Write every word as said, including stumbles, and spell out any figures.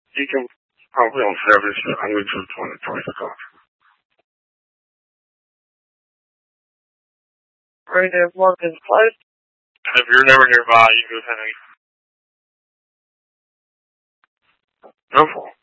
You can probably on service, I'm going to choose twenty twice the cost. Radio mark is closed. And if you're never nearby, you can go ten eight. No fault.